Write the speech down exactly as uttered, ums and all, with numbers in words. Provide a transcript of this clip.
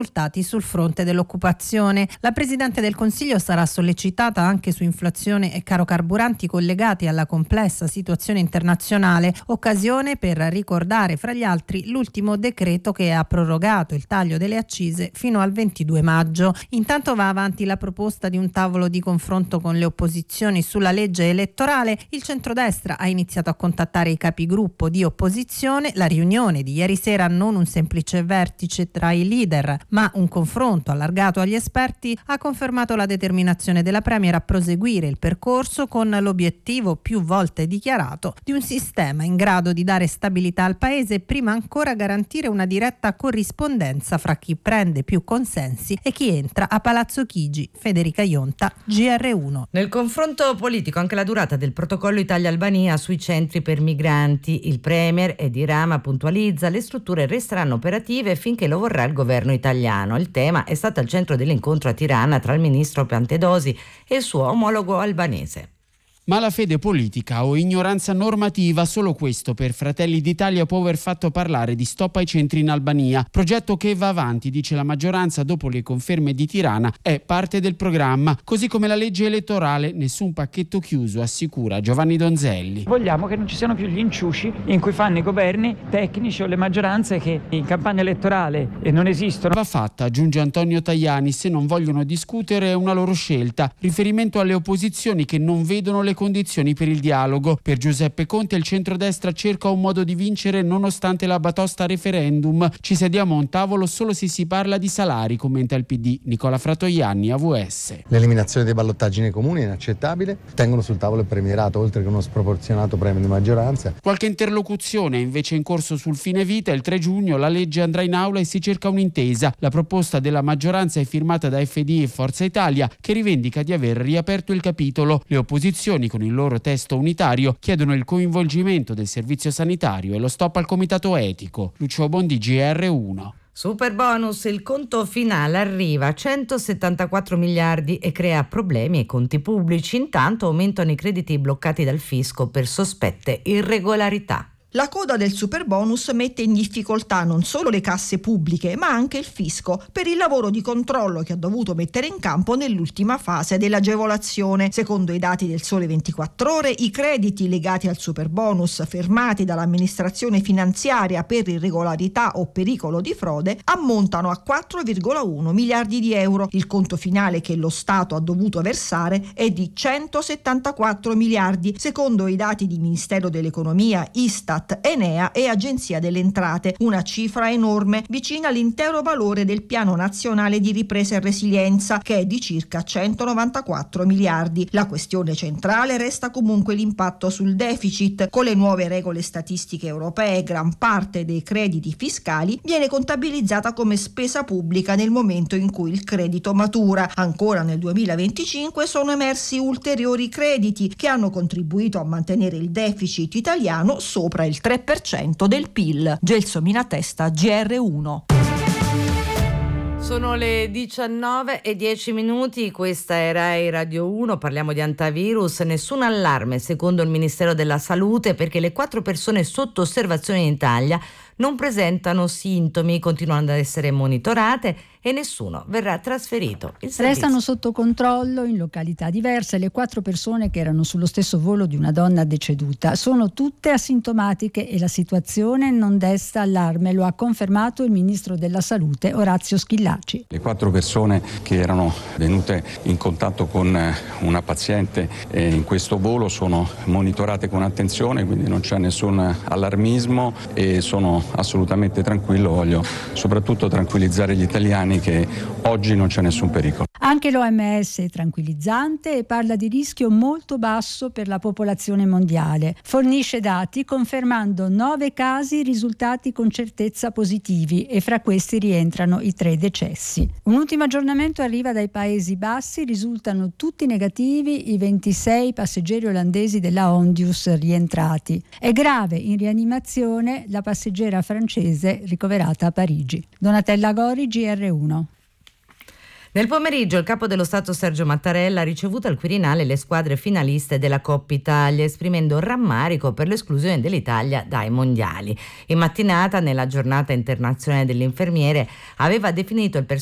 risultati sul fronte dell'occupazione. La Presidente del Consiglio sarà sollecitata anche su inflazione e caro carburanti collegati alla complessa situazione internazionale, occasione per ricordare fra gli altri l'ultimo decreto che ha prorogato il taglio delle accise fino al ventidue maggio. Intanto va avanti la proposta di un tavolo di confronto con le opposizioni sulla legge elettorale. Il centrodestra ha iniziato a contattare i capigruppo di opposizione. La riunione di ieri sera, non un semplice vertice tra i leader, ma un confronto allargato agli esperti, ha confermato la determinazione della Premier a proseguire il percorso con l'obiettivo più volte dichiarato di un sistema in grado di dare stabilità al Paese e prima ancora garantire una diretta corrispondenza fra chi prende più consensi e chi entra a Palazzo Chigi. Federica Ionta, G R uno. Nel confronto politico anche la durata del protocollo Italia-Albania sui centri per migranti. Il Premier Edi Rama puntualizza: le strutture resteranno operative finché lo vorrà il governo italiano. Il tema è stato al centro dell'incontro a Tirana tra il ministro Piantedosi e il suo omologo albanese. Malafede politica o ignoranza normativa, solo questo per Fratelli d'Italia può aver fatto parlare di stop ai centri in Albania. Progetto che va avanti, dice la maggioranza dopo le conferme di Tirana, è parte del programma, così come la legge elettorale, nessun pacchetto chiuso, assicura Giovanni Donzelli. Vogliamo che non ci siano più gli inciuci in cui fanno i governi tecnici o le maggioranze che in campagna elettorale non esistono. Va fatta, aggiunge Antonio Tajani, se non vogliono discutere è una loro scelta. Riferimento alle opposizioni che non vedono le condizioni per il dialogo. Per Giuseppe Conte il centrodestra cerca un modo di vincere nonostante la batosta referendum. Ci sediamo a un tavolo solo se si parla di salari, commenta il P D. Nicola Fratoianni, A V S. L'eliminazione dei ballottaggi nei comuni è inaccettabile. Tengono sul tavolo il premierato, oltre che uno sproporzionato premio di maggioranza. Qualche interlocuzione è invece in corso sul fine vita. Il tre giugno la legge andrà in aula e si cerca un'intesa. La proposta della maggioranza è firmata da F D e Forza Italia, che rivendica di aver riaperto il capitolo. Le opposizioni, con il loro testo unitario, chiedono il coinvolgimento del servizio sanitario e lo stop al comitato etico. Lucio Bondi, G R uno. Super bonus, il conto finale arriva a centosettantaquattro miliardi e crea problemi ai conti pubblici. Intanto aumentano i crediti bloccati dal fisco per sospette irregolarità. La coda del superbonus mette in difficoltà non solo le casse pubbliche, ma anche il fisco per il lavoro di controllo che ha dovuto mettere in campo nell'ultima fase dell'agevolazione. Secondo i dati del Sole ventiquattro Ore, i crediti legati al superbonus fermati dall'amministrazione finanziaria per irregolarità o pericolo di frode ammontano a quattro virgola uno miliardi di euro. Il conto finale che lo Stato ha dovuto versare è di centosettantaquattro miliardi, secondo i dati di Ministero dell'Economia, Istat, Enea e Agenzia delle Entrate, una cifra enorme, vicina all'intero valore del Piano Nazionale di Ripresa e Resilienza, che è di circa centonovantaquattro miliardi. La questione centrale resta comunque l'impatto sul deficit. Con le nuove regole statistiche europee, gran parte dei crediti fiscali viene contabilizzata come spesa pubblica nel momento in cui il credito matura. Ancora nel duemilaventicinque sono emersi ulteriori crediti che hanno contribuito a mantenere il deficit italiano sopra il tre per cento del P I L. Gelsomina Testa, G R uno. Sono le diciannove e dieci minuti, questa è Rai Radio uno, parliamo di antivirus. Nessun allarme secondo il Ministero della Salute perché le quattro persone sotto osservazione in Italia non presentano sintomi, continuano ad essere monitorate e nessuno verrà trasferito. Il Restano sotto controllo in località diverse le quattro persone che erano sullo stesso volo di una donna deceduta. Sono tutte asintomatiche e la situazione non desta allarme, lo ha confermato il Ministro della Salute Orazio Schillaci. Le quattro persone che erano venute in contatto con una paziente in questo volo sono monitorate con attenzione, quindi non c'è nessun allarmismo e sono assolutamente tranquillo. Voglio soprattutto tranquillizzare gli italiani che oggi non c'è nessun pericolo. Anche l'O M S è tranquillizzante e parla di rischio molto basso per la popolazione mondiale. Fornisce dati confermando nove casi risultati con certezza positivi e fra questi rientrano i tre decessi. Un ultimo aggiornamento arriva dai Paesi Bassi, risultano tutti negativi i ventisei passeggeri olandesi della Ondius rientrati. È grave in rianimazione la passeggera francese ricoverata a Parigi. Donatella Gori, G R uno. Nel pomeriggio il capo dello Stato Sergio Mattarella ha ricevuto al Quirinale le squadre finaliste della Coppa Italia, esprimendo rammarico per l'esclusione dell'Italia dai mondiali. In mattinata, nella giornata internazionale dell'infermiere, aveva definito il personale